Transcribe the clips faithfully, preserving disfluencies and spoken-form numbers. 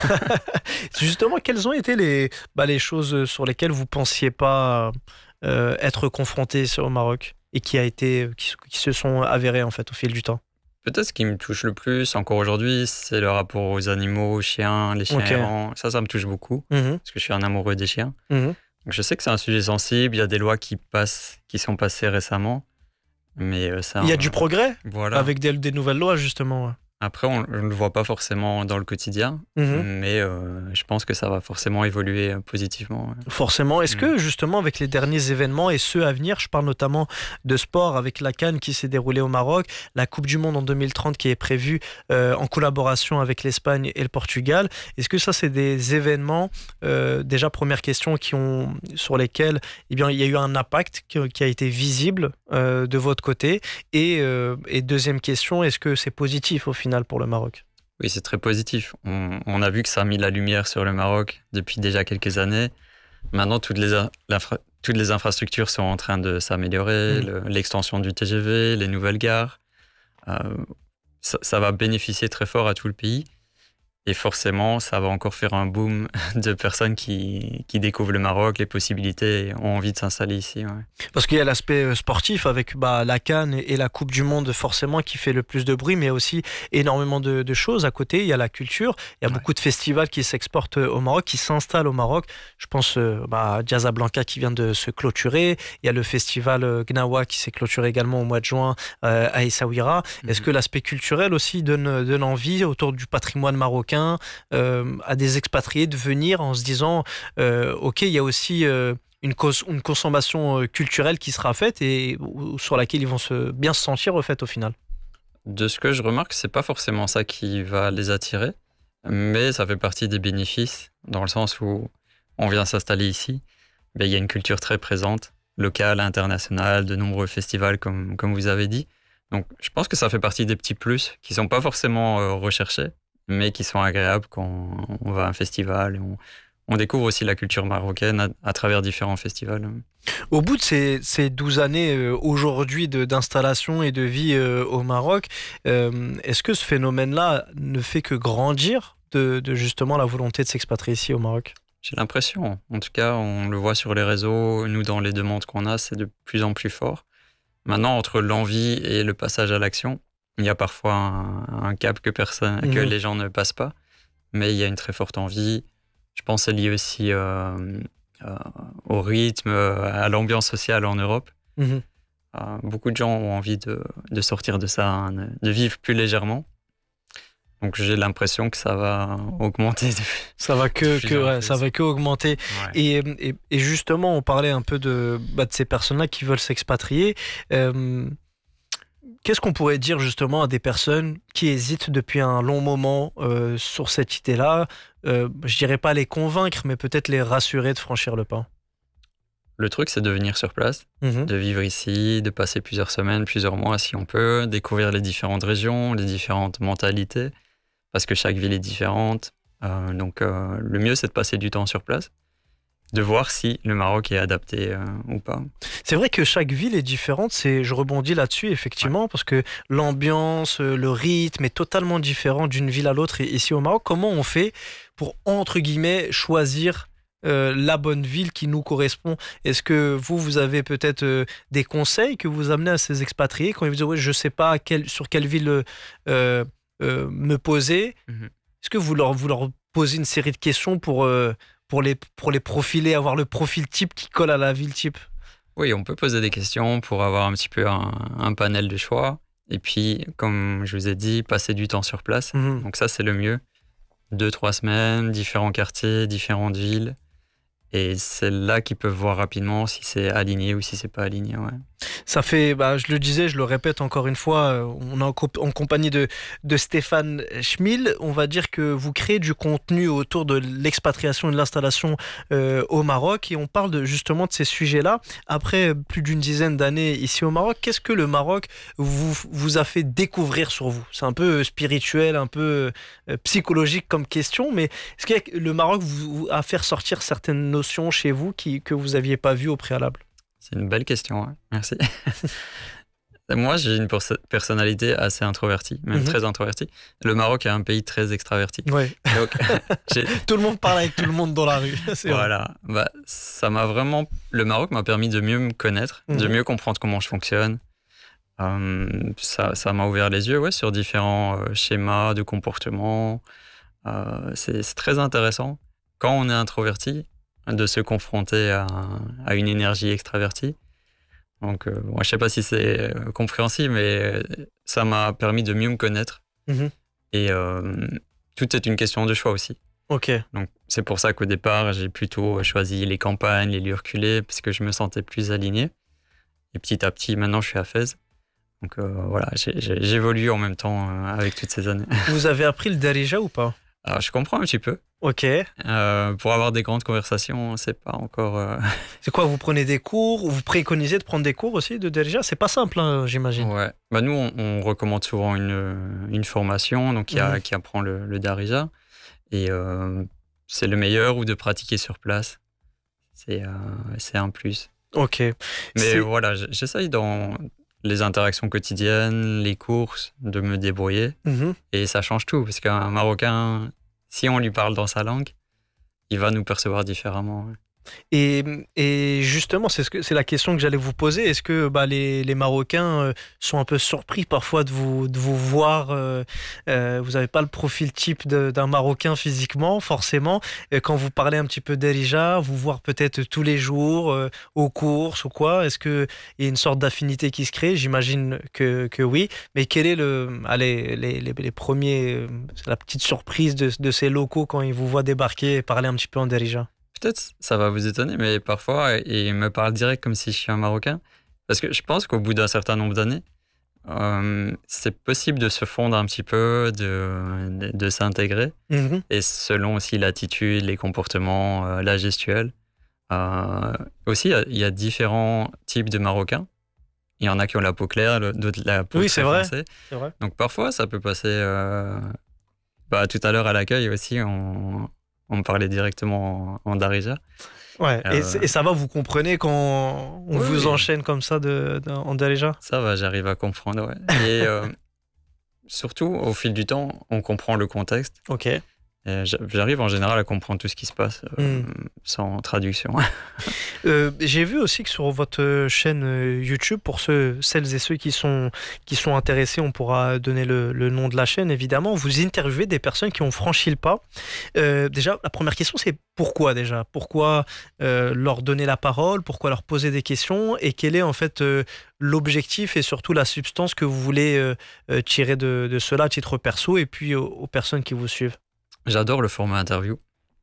Justement, quelles ont été les, bah, les choses sur lesquelles vous pensiez pas euh, être confrontés au Maroc et qui a été, qui, qui se sont avérées en fait au fil du temps? Peut-être ce qui me touche le plus encore aujourd'hui, c'est le rapport aux animaux, aux chiens, les chiens Ok. errants. Ça, ça me touche beaucoup Mhm, parce que je suis un amoureux des chiens. mhm. Donc, je sais que c'est un sujet sensible. Il y a des lois qui passent, qui sont passées récemment, mais euh, ça, Il y a euh, du progrès voilà. avec des, des nouvelles lois justement. Ouais. Après, on ne le voit pas forcément dans le quotidien, Mhm. mais euh, je pense que ça va forcément évoluer euh, positivement. Ouais. Forcément. Est-ce Mm. que justement avec les derniers événements et ceux à venir, je parle notamment de sport avec la CAN qui s'est déroulée au Maroc, la Coupe du Monde en deux mille trente qui est prévue euh, en collaboration avec l'Espagne et le Portugal, est-ce que ça c'est des événements, euh, déjà première question, qui ont, sur lesquels eh bien, il y a eu un impact qui, qui a été visible euh, de votre côté et, euh, et deuxième question, est-ce que c'est positif au final pour le Maroc? Oui, c'est très positif. On, on a vu que ça a mis la lumière sur le Maroc depuis déjà quelques années. Maintenant, toutes les, infra- toutes les infrastructures sont en train de s'améliorer, Mmh. le- l'extension du T G V, les nouvelles gares. Euh, ça, ça va bénéficier très fort à tout le pays. Et forcément, ça va encore faire un boom de personnes qui, qui découvrent le Maroc, les possibilités et ont envie de s'installer ici. Ouais. Parce qu'il y a l'aspect euh, sportif avec bah, la CAN et, et la Coupe du Monde forcément qui fait le plus de bruit, mais aussi énormément de, de choses à côté. Il y a la culture, il y a Ouais. beaucoup de festivals qui s'exportent euh, au Maroc, qui s'installent au Maroc. Je pense euh, bah, à Casablanca qui vient de se clôturer. Il y a le festival euh, Gnawa qui s'est clôturé également au mois de juin euh, à Essaouira. Mhm. Est-ce que l'aspect culturel aussi donne, donne envie autour du patrimoine marocain euh, à des expatriés de venir en se disant euh, ok, il y a aussi euh, une, cons- une consommation euh, culturelle qui sera faite et ou- sur laquelle ils vont se, bien se sentir au fait au final. De ce que je remarque, c'est pas forcément ça qui va les attirer, mais ça fait partie des bénéfices, dans le sens où on vient s'installer ici. Ben, il y a une culture très présente, locale, internationale, de nombreux festivals, comme, comme vous avez dit. Donc, je pense que ça fait partie des petits plus qui sont pas forcément euh, recherchés, mais qui sont agréables quand on va à un festival. Et on, on découvre aussi la culture marocaine à, à travers différents festivals. Au bout de ces, ces douze années euh, aujourd'hui de- d'installation et de vie euh, au Maroc, euh, est-ce que ce phénomène-là ne fait que grandir de, de justement la volonté de s'expatrier ici au Maroc? J'ai l'impression, en tout cas, on le voit sur les réseaux, nous, dans les demandes qu'on a, c'est de plus en plus fort. Maintenant, entre l'envie et le passage à l'action, il y a parfois un, un cap que, personne, que Mhm. les gens ne passent pas, mais il y a une très forte envie. Je pense que c'est lié aussi euh, euh, au rythme, euh, à l'ambiance sociale en Europe. Mhm. Euh, beaucoup de gens ont envie de, de sortir de ça, hein, de, de vivre plus légèrement. Donc j'ai l'impression que ça va augmenter. De, Ça va de que, plus que en ouais, plus. ça va que augmenter. Ouais. Et, et, et justement, on parlait un peu de, bah, de ces personnes-là qui veulent s'expatrier. Euh, Qu'est-ce qu'on pourrait dire justement à des personnes qui hésitent depuis un long moment euh, sur cette idée-là? Euh, je dirais pas les convaincre, mais peut-être les rassurer de franchir le pas. Le truc, c'est de venir sur place, Mhm. de vivre ici, de passer plusieurs semaines, plusieurs mois si on peut, découvrir les différentes régions, les différentes mentalités, parce que chaque ville est différente. Euh, donc euh, le mieux, c'est de passer du temps sur place, de voir si le Maroc est adapté euh, ou pas. C'est vrai que chaque ville est différente, c'est, je rebondis là-dessus effectivement, parce que l'ambiance, euh, le rythme est totalement différent d'une ville à l'autre. Et ici au Maroc, comment on fait pour, entre guillemets, choisir euh, la bonne ville qui nous correspond? Est-ce que vous, vous avez peut-être euh, des conseils que vous amenez à ces expatriés quand ils vous disent ouais, je sais pas quelle, sur quelle ville euh, euh, euh, me poser? Mhm. Est-ce que vous leur, vous leur posez une série de questions pour, euh, pour, les, pour les profiler, avoir le profil type qui colle à la ville type? Oui, on peut poser des questions pour avoir un petit peu un, un panel de choix. Et puis, comme je vous ai dit, passer du temps sur place. Mhm. Donc ça, c'est le mieux. Deux, trois semaines, différents quartiers, différentes villes. Et c'est là qu'ils peuvent voir rapidement si c'est aligné ou si c'est pas aligné. Ouais. Ça fait, bah, je le disais, je le répète encore une fois, euh, on est en, co- en compagnie de, de Stéphane Schmil. On va dire que vous créez du contenu autour de l'expatriation et de l'installation euh, au Maroc et on parle de, justement de ces sujets-là. Après plus d'une dizaine d'années ici au Maroc, qu'est-ce que le Maroc vous, vous a fait découvrir sur vous? C'est un peu spirituel, un peu euh, psychologique comme question, mais est-ce que le Maroc vous, vous a fait ressortir certaines notions chez vous qui, que vous n'aviez pas vues au préalable? C'est une belle question. Ouais. Merci. Moi, j'ai une perso- personnalité assez introvertie, même Mhm. très introvertie. Le Maroc est un pays très extraverti. Ouais. Donc, j'ai- Tout le monde parle avec tout le monde dans la rue. C'est vrai. voilà. Bah, ça m'a vraiment. Le Maroc m'a permis de mieux me connaître, de Mhm. mieux comprendre comment je fonctionne. Euh, ça, ça m'a ouvert les yeux, ouais, sur différents euh, schémas de comportement. Euh, c'est, c'est très intéressant quand on est introverti de se confronter à, à une énergie extravertie. Donc, euh, moi, je sais pas si c'est euh, compréhensible, mais euh, ça m'a permis de mieux me connaître. Mhm. Et euh, tout est une question de choix aussi. Ok. Donc, c'est pour ça qu'au départ, j'ai plutôt choisi les campagnes, les lieux reculés, parce que je me sentais plus aligné. Et petit à petit, maintenant, je suis à Fès. Donc, euh, voilà, j'ai, j'ai, j'évolue en même temps euh, avec toutes ces années. Vous avez appris le Darija ou pas? Alors, je comprends un petit peu. Ok. Euh, pour avoir des grandes conversations, c'est pas encore. euh, C'est quoi, vous prenez des cours ou vous préconisez de prendre des cours aussi de Darija? C'est pas simple, hein, j'imagine. Ouais. Bah, nous, on, on recommande souvent une, une formation donc qui, a, Mhm. qui apprend le, le Darija. Et euh, c'est le meilleur ou de pratiquer sur place. C'est, euh, c'est un plus. Ok. Mais C'est... voilà, j- j'essaye dans les interactions quotidiennes, les courses, de me débrouiller. Mhm. Et ça change tout, parce qu'un Marocain, si on lui parle dans sa langue, il va nous percevoir différemment. Ouais. Et, et justement, c'est ce que, c'est la question que j'allais vous poser. Est-ce que bah, les, les Marocains euh, sont un peu surpris parfois de vous, de vous voir euh, euh, Vous n'avez pas le profil type de- d'un Marocain physiquement, forcément. Et quand vous parlez un petit peu d'Erija, vous voir peut-être tous les jours euh, aux courses ou quoi. Est-ce qu'il y a une sorte d'affinité qui se crée? J'imagine que, que oui. Mais quel est le, allez, les, les, les premiers, euh, c'est la petite surprise de, de ces locaux quand ils vous voient débarquer et parler un petit peu en Derija? Peut-être ça va vous étonner, mais parfois, il me parle direct comme si je suis un Marocain. Parce que je pense qu'au bout d'un certain nombre d'années, euh, c'est possible de se fondre un petit peu, de, de, de s'intégrer. Mhm. Et selon aussi l'attitude, les comportements, euh, la gestuelle. Euh, aussi, il y, a, il y a différents types de Marocains. Il y en a qui ont la peau claire, le- d'autres la peau Oui, très c'est vrai. foncée. C'est vrai. Donc parfois, ça peut passer. euh, bah, tout à l'heure à l'accueil aussi, on, on me parlait directement en, en Darija. Ouais, et, Euh, c- et ça va, vous comprenez quand on oui, vous oui, enchaîne comme ça de, de- en Darija? ça va, j'arrive à comprendre. Ouais. Et euh, surtout, au fil du temps, on comprend le contexte. Ok. Et j'a- j'arrive en général à comprendre tout ce qui se passe euh, Hmm. sans traduction. Euh, j'ai vu aussi que sur votre chaîne euh, YouTube, pour ceux, celles et ceux qui sont, qui sont intéressés, on pourra donner le, le nom de la chaîne, évidemment. Vous interviewez des personnes qui ont franchi le pas. Euh, déjà, la première question, c'est pourquoi déjà? Pourquoi euh, leur donner la parole? Pourquoi leur poser des questions? Et quel est en fait euh, l'objectif et surtout la substance que vous voulez euh, euh, tirer de, de cela à titre perso et puis aux, aux personnes qui vous suivent? J'adore le format interview.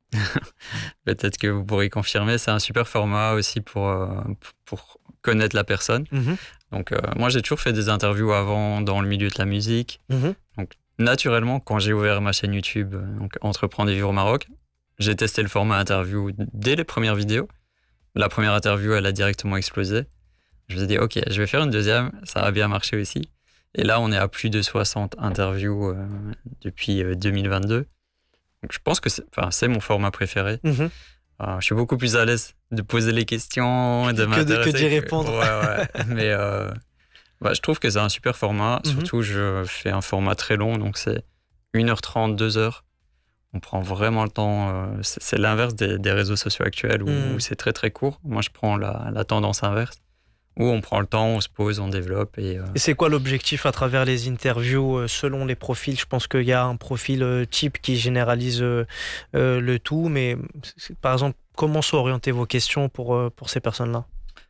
Peut-être que vous pourrez confirmer. C'est un super format aussi pour, euh, pour connaître la personne. Mhm, Donc, euh, moi, j'ai toujours fait des interviews avant dans le milieu de la musique. mhm. Donc, naturellement, quand j'ai ouvert ma chaîne YouTube, euh, donc Entreprendre et vivre au Maroc, j'ai testé le format interview dès les premières vidéos. La première interview, elle a directement explosé. Je me suis dit, OK, je vais faire une deuxième. Ça a bien marché aussi. Et là, on est à plus de soixante interviews euh, depuis euh, deux mille vingt-deux. Donc, je pense que c'est, enfin, c'est mon format préféré. Mhm. Euh, je suis beaucoup plus à l'aise de poser les questions, de Que de- m'intéresser. que d'y répondre. Ouais, ouais. Mais euh, bah, je trouve que c'est un super format. Mhm. Surtout, je fais un format très long, donc c'est une heure trente, deux heures. On prend vraiment le temps. euh, c'est, c'est l'inverse des, des réseaux sociaux actuels où, Mhm. où c'est très très court. Moi, je prends la, la tendance inverse, où on prend le temps, on se pose, on développe. Et, euh, Et c'est quoi l'objectif à travers les interviews euh, selon les profils? Je pense qu'il y a un profil euh, type qui généralise euh, euh, le tout, mais c'est- par exemple, comment sont orientées vos questions pour, euh, pour ces personnes-là?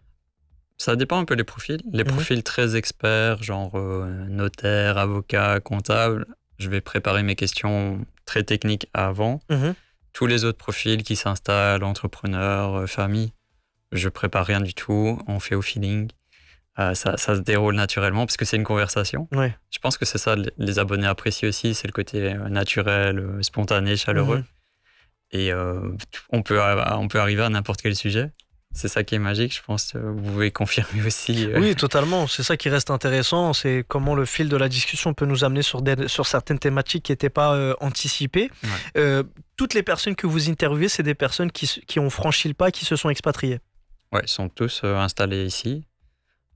Ça dépend un peu des profils. Les Mhm. profils très experts, genre euh, notaire, avocat, comptable, je vais préparer mes questions très techniques avant. Mhm. Tous les autres profils qui s'installent, entrepreneurs, euh, famille, je prépare rien du tout. On fait au feeling. Euh, ça, ça se déroule naturellement parce que c'est une conversation. Ouais. Je pense que c'est ça, les- les abonnés apprécient aussi, c'est le côté euh, naturel, euh, spontané, chaleureux. Mhm. Et euh, on, peut, on peut arriver à n'importe quel sujet. C'est ça qui est magique, je pense. euh, Vous pouvez confirmer aussi. euh. Oui, totalement. C'est ça qui reste intéressant. C'est comment le fil de la discussion peut nous amener sur, des- sur certaines thématiques qui n'étaient pas euh, anticipées. Ouais. Euh, toutes les personnes que vous interviewez, c'est des personnes qui, s- qui ont franchi le pas, qui se sont expatriées. Ouais, ils sont tous euh, installés ici.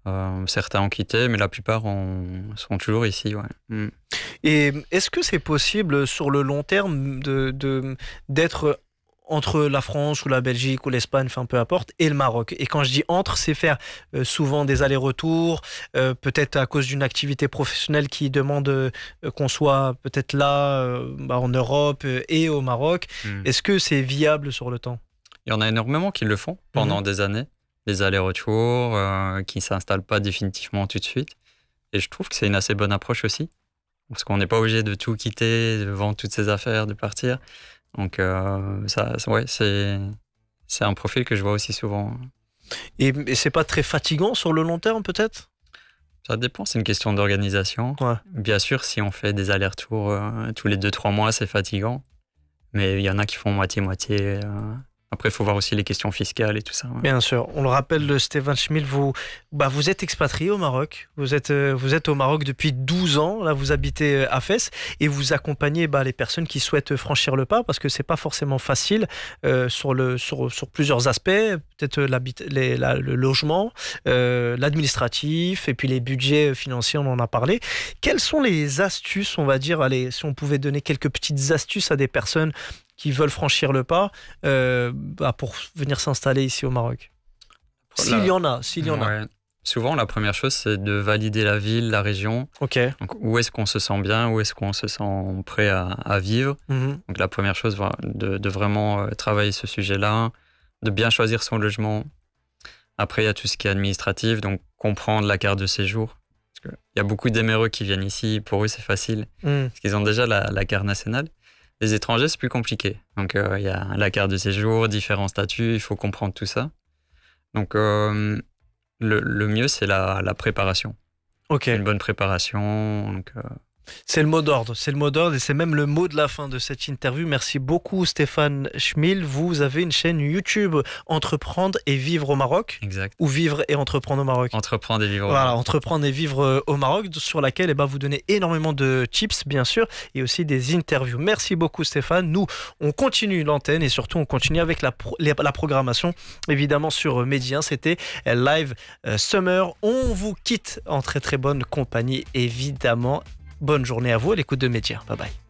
Euh, certains ont quitté, mais la plupart ont- sont toujours ici. Ouais. Mm. Et est-ce que c'est possible sur le long terme de, de- d'être entre la France ou la Belgique ou l'Espagne, enfin peu importe, et le Maroc? Et quand je dis entre, c'est faire euh, souvent des allers-retours, euh, peut-être à cause d'une activité professionnelle qui demande euh, qu'on soit peut-être là euh, bah, en Europe euh, et au Maroc. Mm. Est-ce que c'est viable sur le temps? Il y en a énormément qui le font pendant Mhm. des années, des allers-retours, euh, qui ne s'installent pas définitivement tout de suite. Et je trouve que c'est une assez bonne approche aussi, parce qu'on n'est pas obligé de tout quitter, de vendre toutes ses affaires, de partir. Donc, euh, ça, ça- ouais, c'est, c'est un profil que je vois aussi souvent. Et, et c'est pas très fatigant sur le long terme peut-être? Ça dépend, c'est une question d'organisation. Ouais. Bien sûr, si on fait des allers-retours euh, tous les deux trois mois, c'est fatigant. Mais il y en a qui font moitié-moitié. euh. Après, il faut voir aussi les questions fiscales et tout ça. Ouais. Bien sûr, on le rappelle, le Stéphane Schmil, vous, bah, vous êtes expatrié au Maroc. Vous êtes, euh, vous êtes au Maroc depuis douze ans. Là, vous habitez euh, à Fès et vous accompagnez bah, les personnes qui souhaitent franchir le pas parce que c'est pas forcément facile euh, sur, le, sur, sur plusieurs aspects. Peut-être euh, l'habit- les- la- le logement, euh, l'administratif et puis les budgets financiers, on en a parlé. Quelles sont les astuces, on va dire, allez, si on pouvait donner quelques petites astuces à des personnes qui veulent franchir le pas euh, bah, pour venir s'installer ici au Maroc? S'il Là, y en a, s'il y en a. ouais. Souvent, la première chose, c'est de valider la ville, la région. Ok. Donc, où est-ce qu'on se sent bien, où est-ce qu'on se sent prêt à, à vivre. Mhm. Donc, la première chose, voilà, de, de vraiment euh, travailler ce sujet-là, de bien choisir son logement. Après, il y a tout ce qui est administratif, donc comprendre la carte de séjour. Parce qu'il y a beaucoup d'éméreux qui viennent ici, pour eux, c'est facile, Mhm. parce qu'ils ont déjà la, la carte nationale. Les étrangers, c'est plus compliqué. Donc, euh, il y a la carte de séjour, différents statuts, il faut comprendre tout ça. Donc, euh, le, le mieux, c'est la, la préparation. Ok. Une bonne préparation. Donc, euh, C'est le mot d'ordre. C'est le mot d'ordre et c'est même le mot de la fin de cette interview. Merci beaucoup, Stéphane Schmil. Vous avez une chaîne YouTube Entreprendre et vivre au Maroc. exact. Ou vivre et entreprendre au Maroc. Entreprendre et vivre. Voilà, entreprendre et vivre euh, au Maroc, sur laquelle eh ben, vous donnez énormément de tips, bien sûr, et aussi des interviews. Merci beaucoup, Stéphane. Nous, on continue l'antenne et surtout, on continue avec la, pro- les- la programmation, évidemment, sur Média. C'était euh, Live euh, Summer. On vous quitte en très très bonne compagnie, évidemment. Bonne journée à vous à l'écoute de Média. Bye bye.